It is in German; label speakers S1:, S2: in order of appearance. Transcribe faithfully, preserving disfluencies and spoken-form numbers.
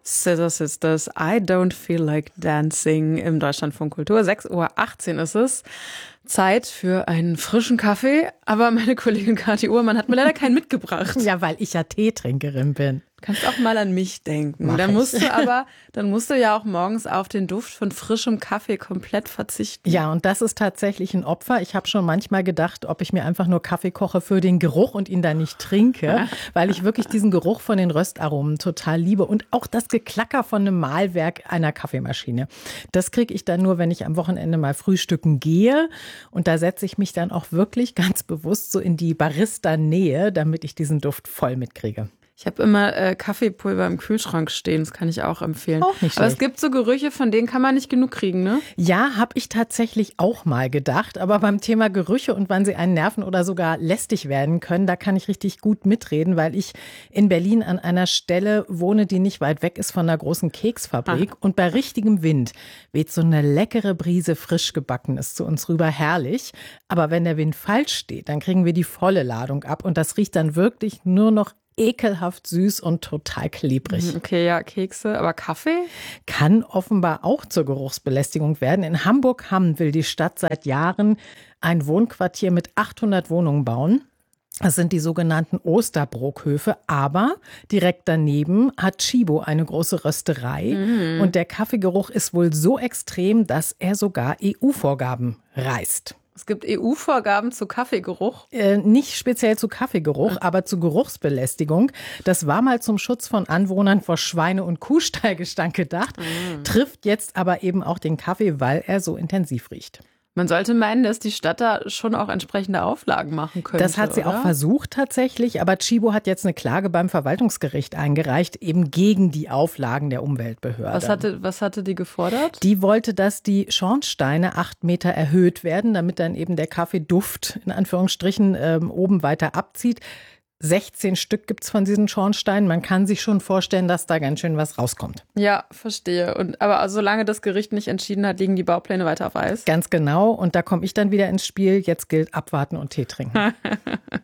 S1: Scissor Sisters, I Don't Feel Like Dancing im Deutschlandfunk Kultur. sechs Uhr achtzehn ist es. Zeit für einen frischen Kaffee. Aber meine Kollegin Kathi Uhrmann hat mir leider keinen mitgebracht.
S2: Ja, weil ich ja Teetrinkerin bin.
S1: Du kannst auch mal an mich denken.
S2: Mach
S1: dann
S2: ich.
S1: musst du aber, dann musst du ja auch morgens auf den Duft von frischem Kaffee komplett verzichten.
S2: Ja, und das ist tatsächlich ein Opfer. Ich habe schon manchmal gedacht, ob ich mir einfach nur Kaffee koche für den Geruch und ihn dann nicht trinke, weil ich wirklich diesen Geruch von den Röstaromen total liebe und auch das Geklacker von einem Mahlwerk einer Kaffeemaschine. Das kriege ich dann nur, wenn ich am Wochenende mal frühstücken gehe, und da setze ich mich dann auch wirklich ganz bewusst so in die Barista-Nähe, damit ich diesen Duft voll mitkriege.
S1: Ich habe immer äh, Kaffeepulver im Kühlschrank stehen, das kann ich auch empfehlen.
S2: Auch nicht
S1: aber
S2: schlecht.
S1: es gibt so Gerüche, von denen kann man nicht genug kriegen, ne?
S2: Ja, habe ich tatsächlich auch mal gedacht. Aber beim Thema Gerüche und wann sie einen nerven oder sogar lästig werden können, da kann ich richtig gut mitreden, weil ich in Berlin an einer Stelle wohne, die nicht weit weg ist von einer großen Keksfabrik. Ah. Und bei richtigem Wind weht so eine leckere Brise frisch Gebackenes zu uns rüber. Herrlich. Aber wenn der Wind falsch steht, dann kriegen wir die volle Ladung ab. Und das riecht dann wirklich nur noch ekelhaft süß und total klebrig.
S1: Okay, ja, Kekse, aber Kaffee?
S2: Kann offenbar auch zur Geruchsbelästigung werden. In Hamburg-Hamm will die Stadt seit Jahren ein Wohnquartier mit achthundert Wohnungen bauen. Das sind die sogenannten Osterbroockhöfe, aber direkt daneben hat Tchibo eine große Rösterei. Mhm. Und der Kaffeegeruch ist wohl so extrem, dass er sogar E U-Vorgaben reißt.
S1: Es gibt E U-Vorgaben zu Kaffeegeruch?
S2: Äh, nicht speziell zu Kaffeegeruch, mhm. aber zu Geruchsbelästigung. Das war mal zum Schutz von Anwohnern vor Schweine- und Kuhstallgestank gedacht, mhm. trifft jetzt aber eben auch den Kaffee, weil er so intensiv riecht.
S1: Man sollte meinen, dass die Stadt da schon auch entsprechende Auflagen machen könnte.
S2: Das hat sie
S1: oder?
S2: auch versucht tatsächlich, aber Tchibo hat jetzt eine Klage beim Verwaltungsgericht eingereicht, eben gegen die Auflagen der Umweltbehörde.
S1: Was hatte, was hatte die gefordert?
S2: Die wollte, dass die Schornsteine acht Meter erhöht werden, damit dann eben der Kaffeeduft in Anführungsstrichen ähm, oben weiter abzieht. sechzehn Stück gibt's von diesen Schornsteinen. Man kann sich schon vorstellen, dass da ganz schön was rauskommt.
S1: Ja, verstehe. Und aber solange das Gericht nicht entschieden hat, liegen die Baupläne weiter auf Eis?
S2: Ganz genau. Und da komme ich dann wieder ins Spiel. Jetzt gilt abwarten und Tee trinken.